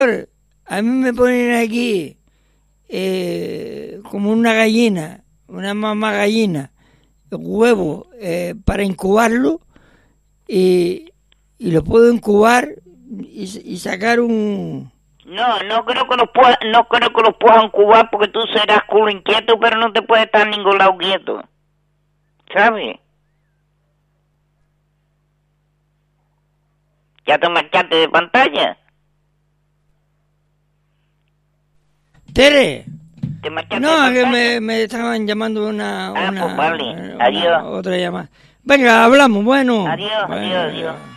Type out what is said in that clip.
A mí me ponen aquí como una gallina, una mamá gallina, huevo para incubarlo y lo puedo incubar y sacar un... No creo que los puedan incubar porque tú serás culo inquieto, pero no te puedes estar en ningún lado quieto, ¿sabes? ¿Ya te marchaste de pantalla? Tere, ¿Te marchaste no, de que pantalla? me estaban llamando Pues vale. Adiós. otra llamada. Venga, hablamos, bueno. Adiós.